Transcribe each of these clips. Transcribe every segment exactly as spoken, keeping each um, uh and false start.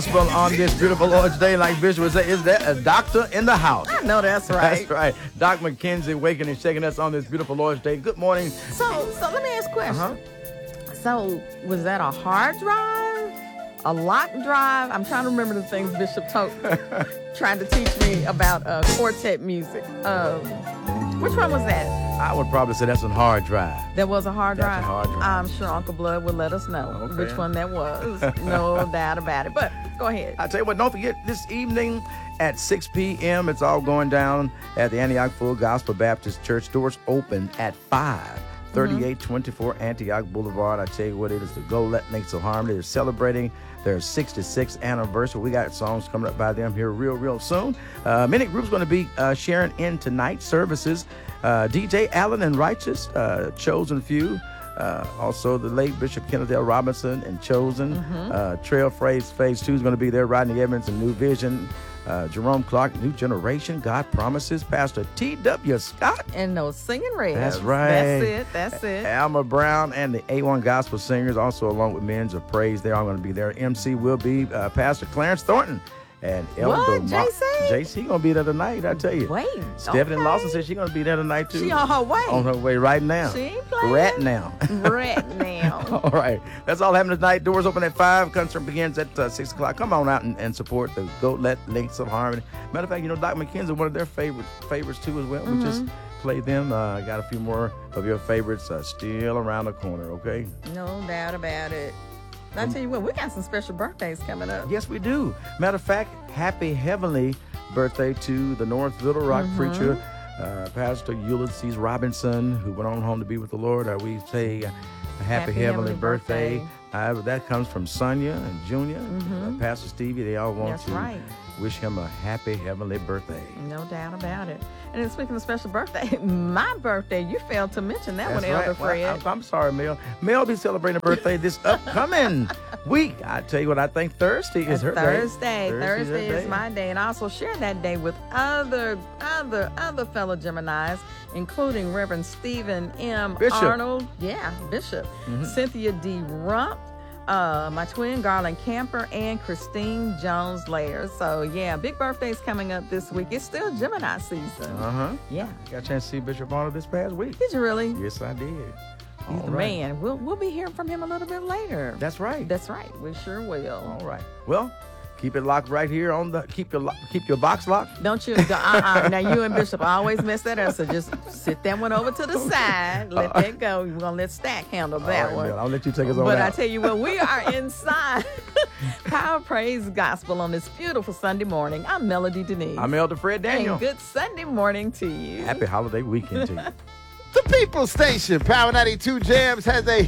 On this beautiful Lord's Day, like Bishop would say, is there a doctor in the house? I know that's right. That's right. Doc McKenzie waking and shaking us on this beautiful Lord's Day. Good morning. So, so let me ask a question. Uh-huh. So, was that a hard drive? A lock drive? I'm trying to remember the things Bishop told, trying to teach me about uh, quartet music. Um, which one was that? I would probably say that's a hard drive. That was a hard That's drive? a hard drive. I'm sure Uncle Blood would let us know Okay. which one that was. No doubt about it. But go ahead. I tell you what, don't forget this evening at six p.m. It's all going down at the Antioch Full Gospel Baptist Church. Doors open at five. thirty-eight twenty-four Antioch Boulevard. I tell you what, it is the Go Let Links of Harmony. They're celebrating their sixty-sixth anniversary. We got songs coming up by them here real, real soon. Uh, many groups going to be uh, sharing in tonight's services. Uh, D J Allen and Righteous, uh, Chosen Few. Uh, also, the late Bishop Kenneth L. Robinson and Chosen. Mm-hmm. Uh, Trail Phase, Phase two is going to be there. Rodney Evans and New Vision. Uh, Jerome Clark, New Generation, God Promises. Pastor T W. Scott. And those singing reds. That's right. That's it. That's it. Alma Brown and the A one Gospel Singers, also along with Men's of Praise. They're all going to be there. M C will be uh, Pastor Clarence Thornton. And Elder What? Mar- J C? J C going to be there tonight, I tell you. Wait. Stephanie okay. Lawson said she's going to be there tonight, too. She on her way. On her way right now. She ain't playing. Right now. Right now. All right. That's all happening tonight. Doors open at five. Concert begins at uh, six o'clock. Come on out and, and support the Go Let Links of Harmony. Matter of fact, you know, Doc McKenzie, one of their favorite favorites, too, as well. Mm-hmm. We just played them. Uh, got a few more of your favorites uh, still around the corner, okay? No doubt about it. I tell you what, we got some special birthdays coming up. Yes, we do. Matter of fact, happy heavenly birthday to the North Little Rock Mm-hmm. preacher, uh, Pastor Ulysses Robinson, who went on home to be with the Lord. Uh, we say uh, a happy, Happy heavenly, heavenly birthday. birthday. Uh, that comes from Sonia and Junior, uh, Pastor Stevie. They all want That's to right. wish him a happy heavenly birthday. No doubt about it. And then speaking of special birthday, my birthday, you failed to mention that That's one, Elder right. Well, Fred. I'm, I'm sorry, Mel. Mel be celebrating a birthday this upcoming week. I tell you what, I think Thursday is her Thursday. day. Thursday her is day. my day. And I also share that day with other, other, other fellow Geminis, including Reverend Stephen M. Bishop. Arnold. Yeah, Bishop. Cynthia D. Rump. Uh, my twin, Garland Camper, and Christine Jones-Lair. So, yeah, big birthdays coming up this week. It's still Gemini season. Uh-huh. Yeah. Got a chance to see Bishop Arnold this past week. Did you really? Yes, I did. He's All the right. man. We'll, we'll be hearing from him a little bit later. That's right. That's right. We sure will. All right. Well, keep it locked right here on the keep your lo- keep your box locked. Don't you? Go, uh-uh. Now, you and Bishop always mess that up, so just sit that one over to the side. Let that go. We're going to let Stack handle that All right, one. Mel, I'll let you take us on But out. I tell you what, we are inside Power Praise Gospel on this beautiful Sunday morning. I'm Melody Denise. I'm Elder Fred Daniel. And good Sunday morning to you. Happy holiday weekend to you. The People Station, Power ninety-two Jams, has a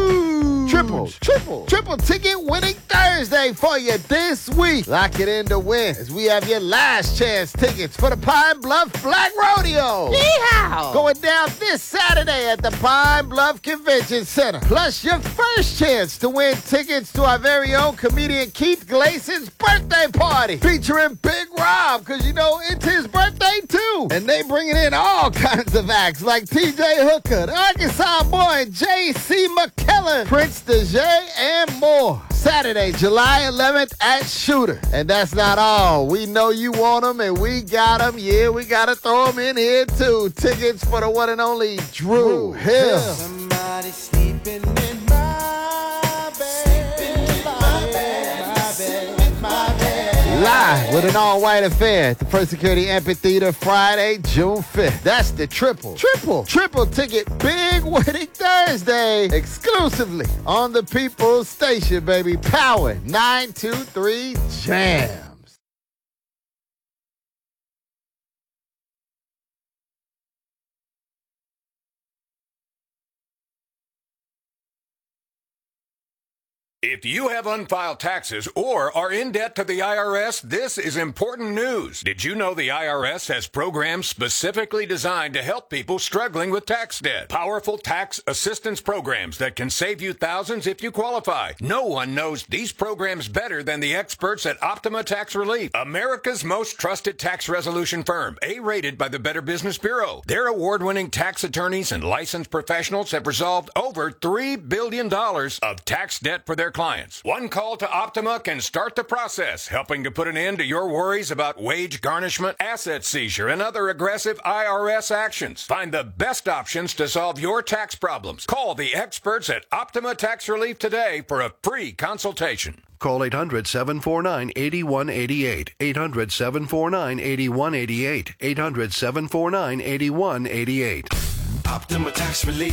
huge triple, triple, triple ticket winning Thursday for you this week. Lock it in to win as we have your last chance tickets for the Pine Bluff Black Rodeo. Yeehaw! Going down this Saturday at the Pine Bluff Convention Center. Plus your first chance to win tickets to our very own comedian Keith Glasson's birthday party featuring Big Rob, because you know it's his birthday too. And they bringing in all kinds of acts like T J Hooker, the Arkansas Boy, J C McKellen, Prince DeJay, and more. Saturday, July eleventh at Shooter. And that's not all. We know you want them, and we got them. Yeah, we got to throw them in here, too. Tickets for the one and only Drew Hill. Somebody sleeping in my bed. Sleeping in my bed. My bed. My bed. Live with an all-white affair at the First Security Amphitheater Friday, June fifth. That's the triple, triple, triple ticket big winning Thursday exclusively on the People's Station, baby. Power nine two three Jams. If you have unfiled taxes or are in debt to the I R S, this is important news. Did you know the I R S has programs specifically designed to help people struggling with tax debt? Powerful tax assistance programs that can save you thousands if you qualify. No one knows these programs better than the experts at Optima Tax Relief, America's most trusted tax resolution firm, A-rated by the Better Business Bureau. Their award-winning tax attorneys and licensed professionals have resolved over three billion dollars of tax debt for their their clients. One call to Optima can start the process, helping to put an end to your worries about wage garnishment, asset seizure, and other aggressive I R S actions. Find the best options to solve your tax problems. Call the experts at Optima Tax Relief today for a free consultation. Call eight hundred, seven four nine, eight one eight eight. eight hundred, seven four nine, eight one eight eight. eight hundred, seven four nine, eight one eight eight. Optima Tax Relief.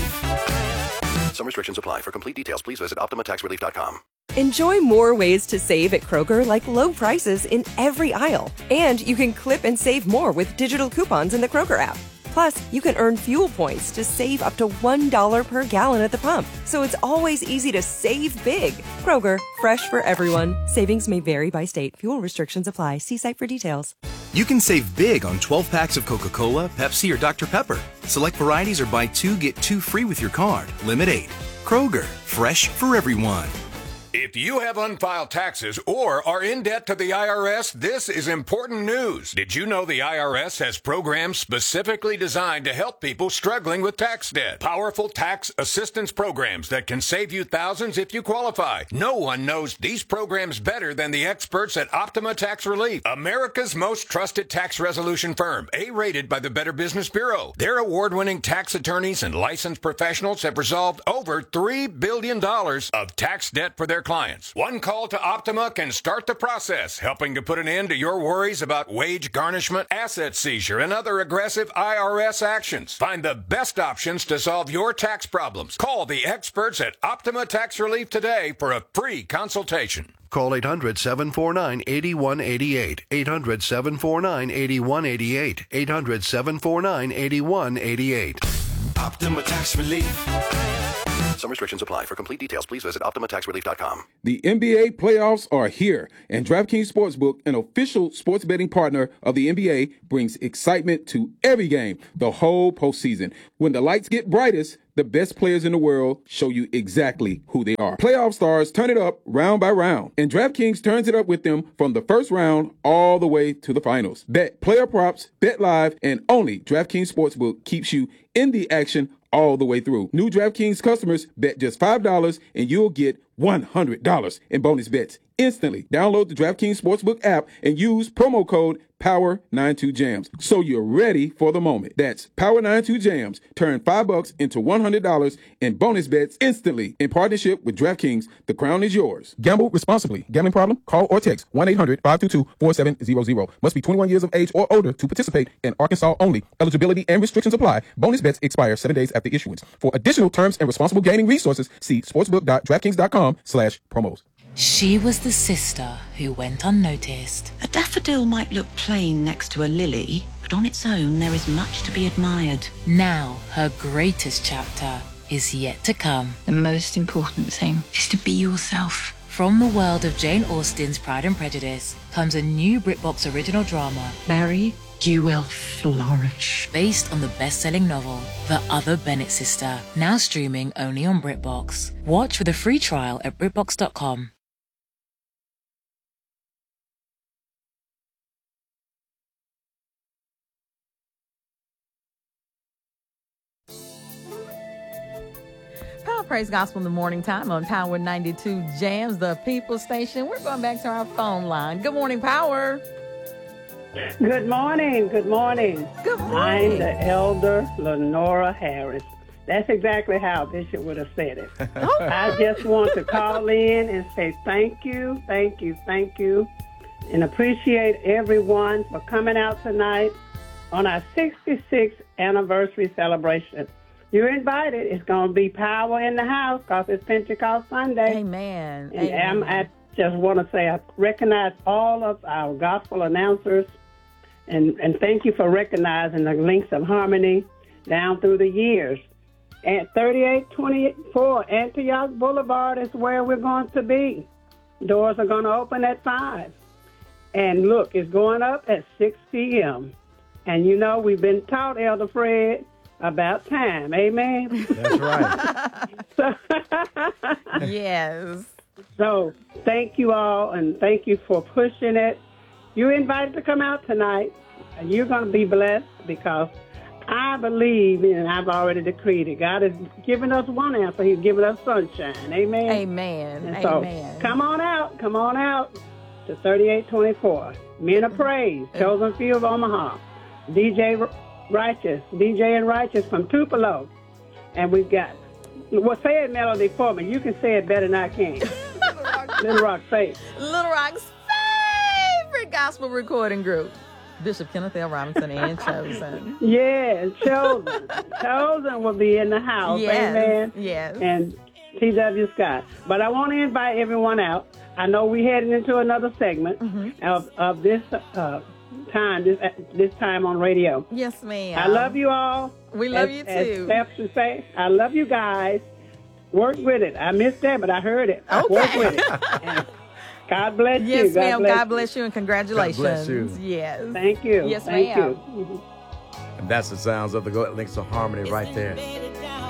Some restrictions apply. For complete details, please visit optima tax relief dot com. Enjoy more ways to save at Kroger, like low prices in every aisle. And you can clip and save more with digital coupons in the Kroger app. Plus, you can earn fuel points to save up to one dollar per gallon at the pump. So it's always easy to save big. Kroger, fresh for everyone. Savings may vary by state. Fuel restrictions apply. See site for details. You can save big on twelve packs of Coca-Cola, Pepsi, or Doctor Pepper. Select varieties or buy two, get two free with your card. Limit eight. Kroger, fresh for everyone. If you have unfiled taxes or are in debt to the I R S, this is important news. Did you know the I R S has programs specifically designed to help people struggling with tax debt? Powerful tax assistance programs that can save you thousands if you qualify. No one knows these programs better than the experts at Optima Tax Relief, America's most trusted tax resolution firm, A-rated by the Better Business Bureau. Their award-winning tax attorneys and licensed professionals have resolved over three billion dollars of tax debt for their clients. One call to Optima can start the process, helping to put an end to your worries about wage garnishment, asset seizure, and other aggressive I R S actions. Find the best options to solve your tax problems. Call the experts at Optima Tax Relief today for a free consultation. Call eight hundred, seven four nine, eight one eight eight. eight hundred, seven four nine, eight one eight eight. eight hundred, seven four nine, eight one eight eight. Optima Tax Relief. Some restrictions apply. For complete details, please visit optima tax relief dot com. The N B A playoffs are here, and DraftKings Sportsbook, an official sports betting partner of the N B A, brings excitement to every game the whole postseason. When the lights get brightest, the best players in the world show you exactly who they are. Playoff stars turn it up round by round, and DraftKings turns it up with them from the first round all the way to the finals. Bet player props, bet live, and only DraftKings Sportsbook keeps you in the action all the way through. New DraftKings customers bet just five dollars and you'll get one hundred dollars in bonus bets instantly. Download the DraftKings Sportsbook app and use promo code Power ninety-two Jams so you're ready for the moment. That's Power ninety-two Jams. Turn five bucks into one hundred dollars in bonus bets instantly in partnership with DraftKings. The crown is yours. Gamble responsibly. Gambling problem? Call or text one eight hundred, five two two, four seven zero zero. Must be twenty-one years of age or older to participate in Arkansas only. Eligibility and restrictions apply. Bonus bets expire seven days after issuance. For additional terms and responsible gaming resources, see sportsbook dot draftkings dot com slash promos. She was the sister who went unnoticed. A daffodil might look plain next to a lily, but on its own there is much to be admired. Now her greatest chapter is yet to come. The most important thing is to be yourself. From the world of Jane Austen's Pride and Prejudice comes a new BritBox original drama, Mary, you will flourish. Based on the best-selling novel, The Other Bennett Sister, now streaming only on BritBox. Watch with a free trial at brit box dot com. Power Praise Gospel in the morning time on Power ninety-two Jams, the People Station. We're going back to our phone line. Good morning, Power. Good morning. Good morning. Good morning. I'm the elder Lenora Harris. That's exactly how Bishop would have said it. I just want to call in and say thank you, thank you, thank you, and appreciate everyone for coming out tonight on our sixty-sixth anniversary celebration. You're invited. It's going to be power in the house because it's Pentecost Sunday. Amen. And Amen. I just want to say I recognize all of our gospel announcers, and, and thank you for recognizing the links of harmony down through the years. At thirty-eight twenty-four Antioch Boulevard is where we're going to be. Doors are going to open at five. And look, it's going up at six p.m. And you know, we've been taught, Elder Fred, about time. Amen? That's right. so, yes. So thank you all, and thank you for pushing it. You're invited to come out tonight, and you're going to be blessed because I believe, and I've already decreed it. God has given us one answer. He's given us sunshine. Amen. Amen. And so, Amen. come on out. Come on out to thirty-eight twenty-four. Men of Praise, Chosen Few of Omaha. D J Righteous, D J and Righteous from Tupelo. And we've got, well, say it, Melody, for me. You can say it better than I can. Little Rock Faith. Little Rock's favorite gospel recording group. Bishop Kenneth L. Robinson and Chosen. Yeah, Chosen. Chosen will be in the house. Yes, Amen. yes. And T W Scott. But I want to invite everyone out. I know we're heading into another segment Mm-hmm. of, of this uh, time, this this time on radio. Yes, ma'am. I love you all. We love as, you, too. As Steph should say, I love you guys. Work with it. I missed that, but I heard it. Okay. Work with it. And God bless you. Yes, God ma'am. bless God you. bless you and congratulations. God bless you. Yes. Thank you. Yes, Thank ma'am. you. And that's the sounds of the Go Links of Harmony right there.